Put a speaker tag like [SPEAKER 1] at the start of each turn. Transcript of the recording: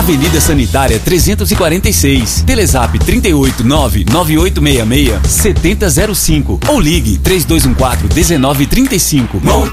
[SPEAKER 1] Avenida Sanitária 346. Telezap 389-9866-7005 ou ligue 3214-1935.